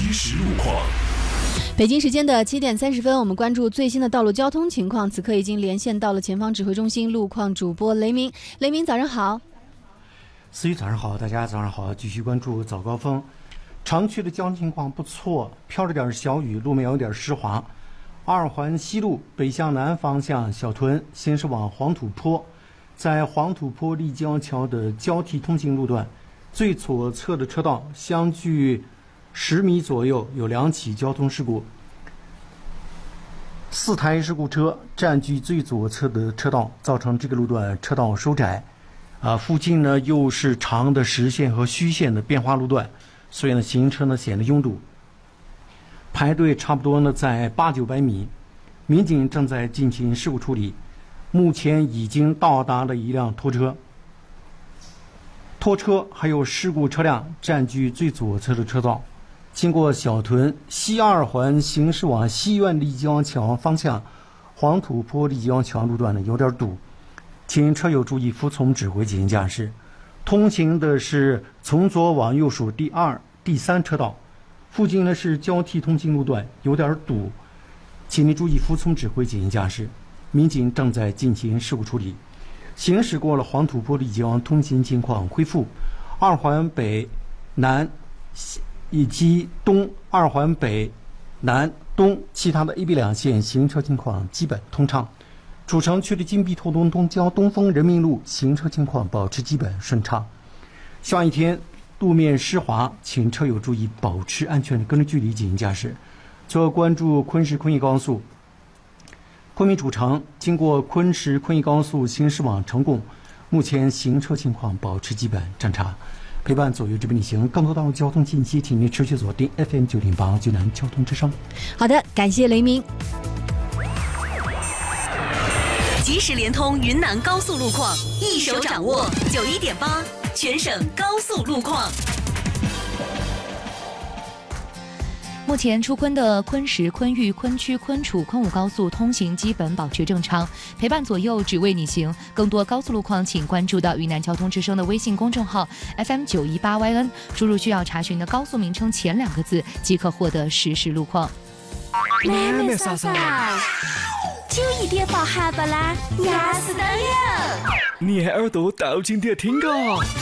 时路况。 北京时间的7点30分，我们关注最新的道路交通情况。此刻已经连线到了前方指挥中心路况主播雷鸣。雷鸣，早上好。 思雨，早上好，大家早上好。继续关注早高峰。城区的交通情况不错，飘着点小雨，路面有点湿滑。二环西路北向南方向小屯行驶往黄土坡，在黄土坡立交桥的交替通行路段，最左侧的车道相距10米左右有2起交通事故，4台事故车占据最左侧的车道，造成这个路段车道收窄。附近呢又是长的实线和虚线的变化路段，所以呢行车呢显得拥堵，排队差不多呢在800-900米。民警正在进行事故处理，目前已经到达了一辆拖车。拖车还有事故车辆占据最左侧的车道，经过小屯西二环行驶往西苑立交桥方向黄土坡立交桥路段呢有点堵，请车友注意服从指挥进行驾驶。通行的是从左往右数第2、第3车道，附近呢是交替通行路段，有点堵，请你注意服从指挥进行驾驶。民警正在进行事故处理。行驶过了黄土坡立交，通行情况恢复。二环北、南以及东二环北、南、东其他的 A、B 两线行车情况基本通畅。主城区的金碧拓东东郊东风人民路行车情况保持基本顺畅。下一天路面湿滑，请车友注意保持安全的跟着距离进行驾驶。最后关注昆石昆益高速。昆明主城经过昆石昆益高速行驶往成贡，目前行车情况保持基本正常。陪伴左右这边旅行，更多道路交通信息，请您持续锁定 FM 9.8济南交通之声。 好的，感谢雷鸣。 即时联通云南高速路况，一手掌握91.8全省高速路况。 目前出昆的昆石、昆玉、昆曲、昆楚、昆武高速通行基本保持正常，陪伴左右只为你行。更多高速路况请关注到云南交通之声的微信公众号 FM918YN， 输入需要查询的高速名称前2个字即可获得实时路况。 妹妹嫂嫂，91.8哈巴啦，压死的了！ 你还耳朵倒进点听个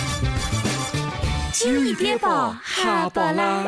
91.8哈巴啦。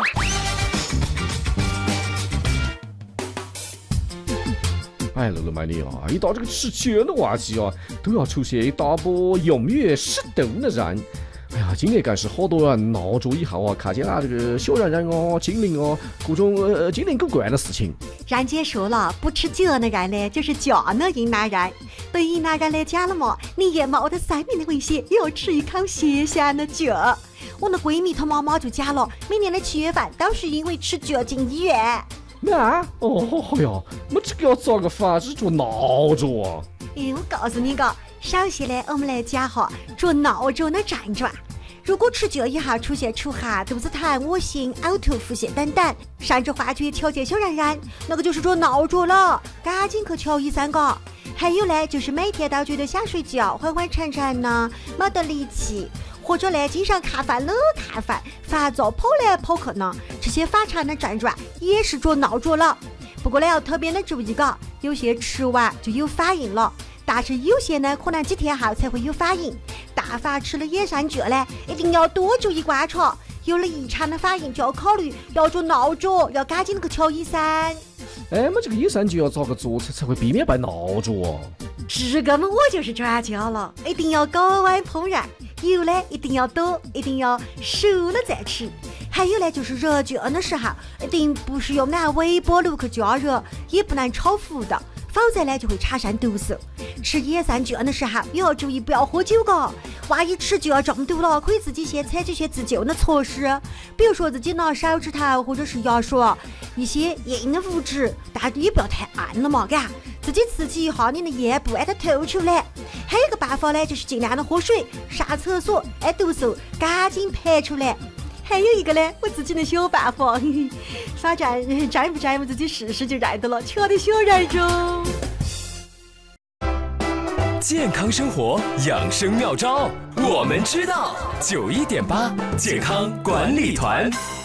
哎，乐乐买你啊！一到这个吃卷的话题啊，都要出现一大波踊跃适度的人。哎呀，今年更是好多人闹着以后啊，看见了这个小人人哦、精灵哦，各种精灵狗怪的事情。 人家说了，不吃脚的人呢，就是脚呢云南人。对云南人来讲了嘛，你也冒着生命的危险，要吃一口新鲜的脚。我的闺蜜她妈妈就讲了，每年的7月份都是因为吃脚进医院。 那哦哟，我这个要找个法子做闹着啊！ 我告诉你个，首先呢，我们来讲哈做闹着的症状。如果吃脚以后出现出汗、肚子疼、恶心、呕吐、腹泻等等，甚至幻觉、条件小人人，那个就是做闹着了，赶紧去瞧医生个。还有呢，就是每天都觉得想睡觉、昏昏沉沉呢，没得力气。或者呢，经常看饭冷看饭，烦躁跑来跑去呢，这些反常的症状也是做闹着了。不过呢，要特别的注意个，有些吃完就有反应了，但是有些呢，可能几天后才会有反应。但凡吃了野生脚呢，一定要多注意观察，有了异常的反应就要考虑要做闹着，要赶紧的去瞧医生。 哎，我这个野生就要咋个做才会避免被闹着啊？ 这个我就是专家了，一定要高温烹饪。油呢一定要多，一定要熟了再吃。还有呢，就是热脚的时候，一定不是用那微波炉去加热，也不能炒糊的，否则呢就会产生毒素。吃野生脚的时候也要注意不要喝酒个，万一吃脚中毒了，可以自己先采取些自救的措施，比如说自己拿手指头或者是牙刷一些硬的物质，但也不要太暗了嘛，嘎。自己刺激一下你的咽部，让它透出来。还有一个办法呢，就是尽量的喝水，上厕所，毒素赶紧排出来。还有一个呢，我自己的小办法，反正沾不沾我自己试试就认得了，瞧的小人中。 健康生活养生妙招，我们知道。91.8健康管理团。